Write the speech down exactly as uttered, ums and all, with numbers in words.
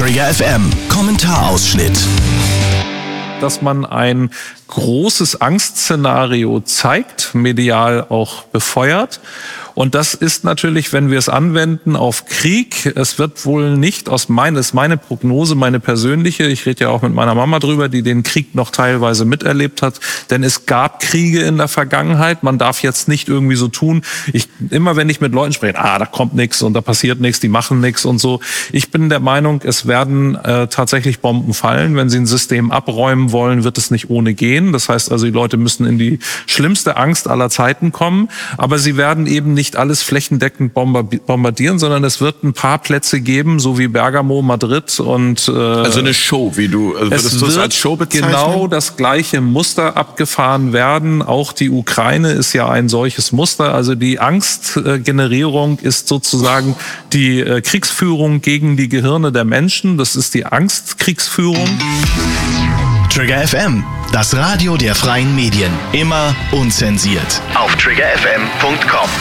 Trigger F M Kommentarausschnitt. Dass man ein großes Angstszenario zeigt, medial auch befeuert. Und das ist natürlich, wenn wir es anwenden auf Krieg, es wird wohl nicht aus meiner, ist meine Prognose, meine persönliche, ich rede ja auch mit meiner Mama drüber, die den Krieg noch teilweise miterlebt hat, denn es gab Kriege in der Vergangenheit, man darf jetzt nicht irgendwie so tun, ich, immer wenn ich mit Leuten spreche, ah, da kommt nichts und da passiert nichts, die machen nichts und so. Ich bin der Meinung, es werden äh, tatsächlich Bomben fallen, wenn sie ein System abräumen wollen, wird es nicht ohne gehen. Das heißt also, die Leute müssen in die schlimmste Angst aller Zeiten kommen, aber sie werden eben nicht nicht alles flächendeckend bombardieren, sondern es wird ein paar Plätze geben, so wie Bergamo, Madrid und äh, also eine Show, wie du also würdest du es als Show bezeichnen? Genau das gleiche Muster abgefahren werden. Auch die Ukraine ist ja ein solches Muster. Also die Angstgenerierung ist sozusagen die äh, Kriegsführung gegen die Gehirne der Menschen. Das ist die Angstkriegsführung. Trigger F M, das Radio der freien Medien. Immer unzensiert. Auf trigger f m punkt com.